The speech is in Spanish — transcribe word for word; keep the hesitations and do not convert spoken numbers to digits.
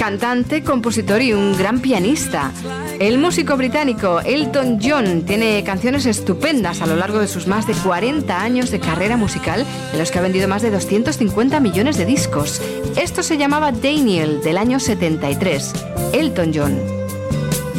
cantante, compositor y un gran pianista. El músico británico Elton John tiene canciones estupendas a lo largo de sus más de cuarenta años de carrera musical, en los que ha vendido más de doscientos cincuenta millones de discos. Esto se llamaba Daniel, del año setenta y tres. Elton John.